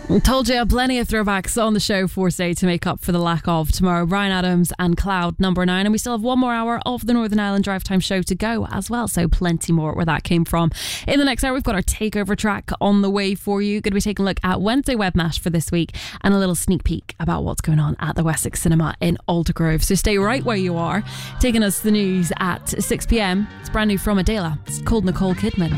Told you, plenty of throwbacks on the show for today to make up for the lack of tomorrow. Bryan Adams and Cloud, number 9. And we still have one more hour of the Northern Ireland Drive Time show to go as well. So plenty more where that came from. In the next hour, we've got our takeover track on the way for you. Going to be taking a look at Wednesday Webmash for this week and a little sneak peek about what's going on at the Wessex Cinema in Aldergrove. So stay right where you are. Taking us to the news at 6 p.m. It's brand new from Adela. It's called Nicole Kidman.